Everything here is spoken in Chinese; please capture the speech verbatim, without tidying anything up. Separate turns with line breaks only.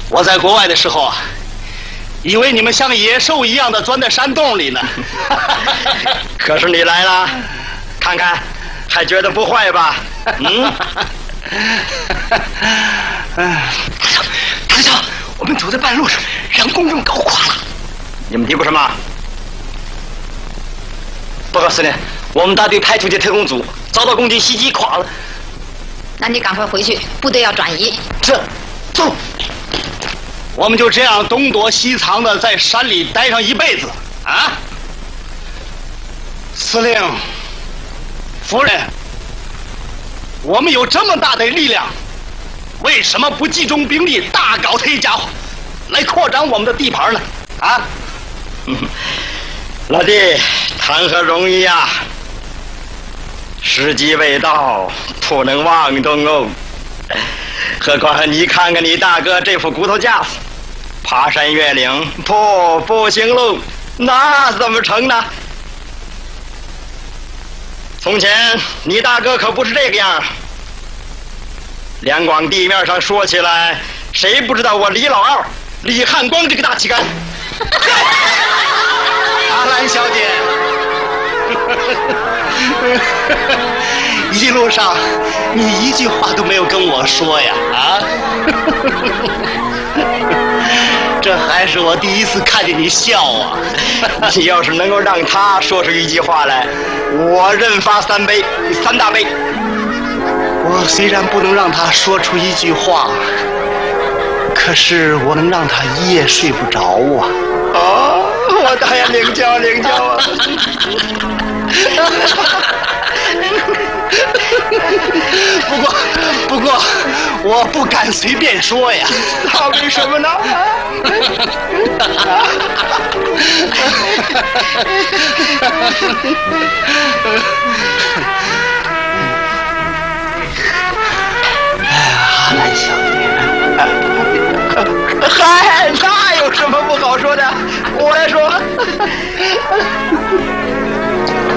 我在国外的时候啊，以为你们像野兽一样的钻在山洞里呢。
可是你来了，看看，还觉得不坏吧？嗯。
大长，我们走在半路上，让公众搞垮了。
你们嘀咕什么？报告司令，我们大队派出的特工组遭到共军袭击垮了。
那你赶快回去，部队要转移。
这，走。我们就这样东躲西藏的在山里待上一辈子啊！司令，夫人，我们有这么大的力量，为什么不集中兵力大搞这一家伙，来扩张我们的地盘呢？啊！
老弟，谈何容易呀！时机未到，不能妄动哦。何况你看看你大哥这副骨头架子，爬山越岭不不行喽，那怎么成呢？从前你大哥可不是这个样，两广地面上说起来，谁不知道我李老二李汉光这个大旗杆？
阿兰小姐，一路上你一句话都没有跟我说呀，啊？这还是我第一次看见你笑啊！
你要是能够让他说出一句话来，我认发三杯，三大杯。
我虽然不能让他说出一句话，可是我能让他一夜睡不着啊！
哦，我倒要领教领教啊！
不过，不过，我不敢随便说呀。
他为什么呢？
阿兰小
姐，嗨，那有什么不好说的？我来说。